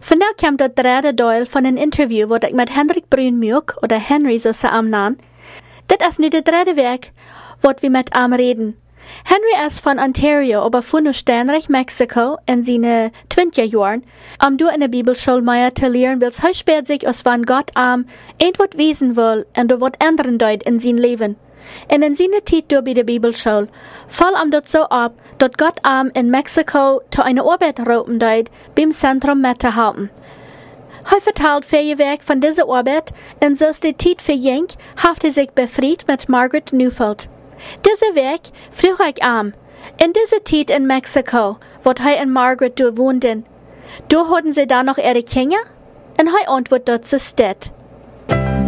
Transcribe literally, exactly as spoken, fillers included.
Vandaag kwam dat derde deel van een interview wat ik met Hendrik Bruinmuuk, oder Henry zo samen naam. Dit is nu de derde week wat we met hem reden. Henry is van Ontario, aber von Steinreich, Mexiko, in seine twintig Jahren, am du in der Bibelschule mehr zu lernen, weil es spät sich, als wann Gott am etwas wesen will und er was ändern deut in sein Leben. Und in seiner Zeit durch bei der Bibelschule fall am dort so ab, dass Gott am in Mexiko zu einer Arbeit raupen deut, beim Zentrum mitzuhalten. Er vertelt vier Werk von dieser Arbeit, und so ist die Zeit für Jenk, haft er sich befreit mit Margaret Neufeld. Diese Weg vroeg ik aan. In deze tijd in Mexiko, wat hij en Margaret door woonden, door hadden ze daar nog ihre Kinder? En hij antwoordt dat ze steht.